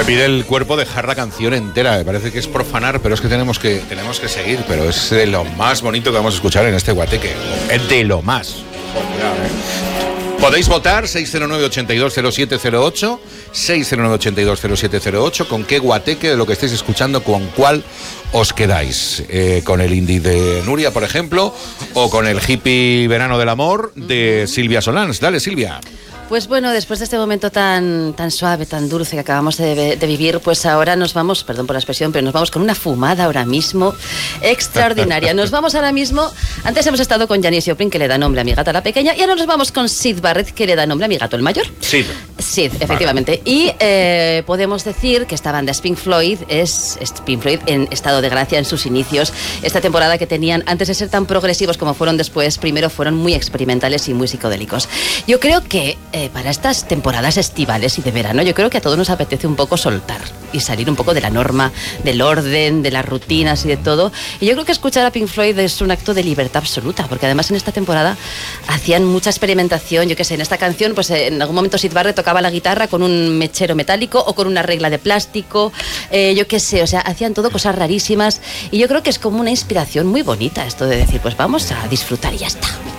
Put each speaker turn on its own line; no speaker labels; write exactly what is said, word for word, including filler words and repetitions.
Me pide el cuerpo dejar la canción entera. Me parece que es profanar, pero es que tenemos que, tenemos que seguir. Pero es de lo más bonito que vamos a escuchar en este guateque. Es de lo más. Podéis votar seis cero nueve, ocho dos cero siete cero ocho, seis cero nueve, ocho dos cero siete cero ocho, con qué guateque de lo que estéis escuchando, con cuál os quedáis. Eh, con el indie de Nuria, por ejemplo, o con el hippie Verano del Amor de Silvia Solans. Dale, Silvia.
Pues bueno, después de este momento tan, tan suave, tan dulce que acabamos de, de vivir, pues ahora nos vamos, perdón por la expresión, pero nos vamos con una fumada ahora mismo extraordinaria. Nos vamos ahora mismo, antes hemos estado con Janis Joplin, que le da nombre a mi gata la pequeña, y ahora nos vamos con Syd Barrett, que le da nombre a mi gato el mayor.
Syd.
Syd, efectivamente. Vale. Y eh, podemos decir que esta banda Pink Floyd es, es Pink Floyd en estado de gracia en sus inicios. Esta temporada que tenían, antes de ser tan progresivos como fueron después, primero fueron muy experimentales y muy psicodélicos. Yo creo que eh, para estas temporadas estivales y de verano, yo creo que a todos nos apetece un poco soltar y salir un poco de la norma, del orden, de las rutinas y de todo. Y yo creo que escuchar a Pink Floyd es un acto de libertad absoluta, porque además en esta temporada hacían mucha experimentación. Yo qué sé, en esta canción, pues en algún momento Syd Barrett tocaba la guitarra con un mechero metálico o con una regla de plástico, eh, yo qué sé, o sea, hacían todo cosas rarísimas. Y yo creo que es como una inspiración muy bonita esto de decir, pues vamos a disfrutar y ya está.